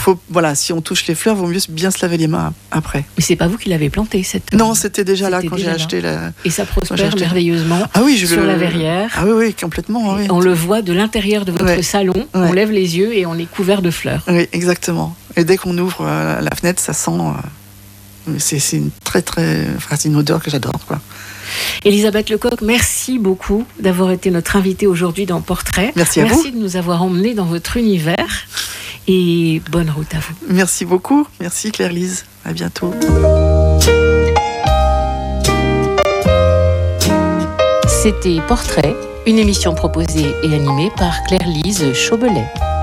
si on touche les fleurs, il vaut mieux bien se laver les mains après. Mais c'est pas vous qui l'avez planté cette. Non, c'était déjà là quand j'ai acheté la. Et ça prospère merveilleusement. Sur la verrière. Ah oui, complètement. Oui. On le voit de l'intérieur de votre salon. On lève les yeux et on est couvert de fleurs. Oui, exactement. Et dès qu'on ouvre la fenêtre, ça sent. C'est une c'est une odeur que j'adore, quoi. Elisabeth Lecoq, merci beaucoup d'avoir été notre invitée aujourd'hui dans Portrait. Merci à vous. Merci de nous avoir emmenés dans votre univers et bonne route à vous. Merci beaucoup. Merci Claire-Lise. À bientôt. C'était Portrait, une émission proposée et animée par Claire-Lise Chaubelet.